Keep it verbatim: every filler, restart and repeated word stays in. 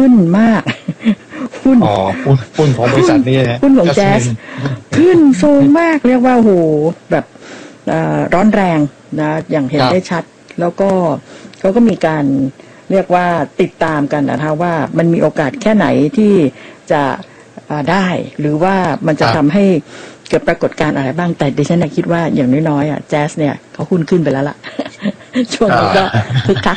นมากหุ้นอ๋อหุ้นหุ้นของบริษัทนี่นะหุ้นของแจ๊สขึ้นสูงมากเรียกว่าโหแบบร้อนแรงนะอย่างเห็นได้ชัดแล้วก็เขาก็มีการเรียกว่าติดตามกันนะคะว่ามันมีโอกาสแค่ไหนที่จะได้หรือว่ามันจะทำให้เกิดปรากฏการณ์อะไรบ้างแต่ดิฉันคิดว่าอย่างน้อยๆอ่ะแจ๊สเนี่ยเขาหุ้นขึ้นไปแล้วล่ะช่วงนี้ก็คึกคัก